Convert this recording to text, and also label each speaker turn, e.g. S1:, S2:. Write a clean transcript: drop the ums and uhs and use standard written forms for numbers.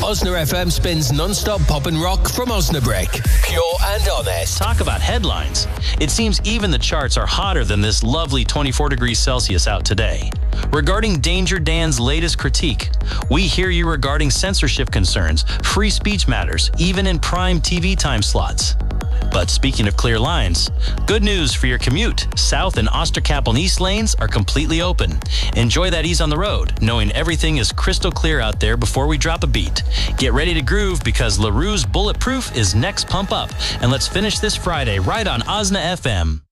S1: Osna FM spins non-stop pop and rock from Osnabrück. Pure and honest.
S2: Talk about headlines. It seems even the charts are hotter than this lovely 24 degrees Celsius out today. Regarding Danger Dan's latest critique, we hear you regarding censorship concerns, free speech matters, even in prime TV time slots. But speaking of clear lines, good news for your commute. South and Osterkappeln East lanes are completely open. Enjoy that ease on the road, knowing everything is crystal clear out there before we drop a beat. Get ready to groove because LaRue's Bulletproof is next pump up. And let's finish this Friday right on Osna FM.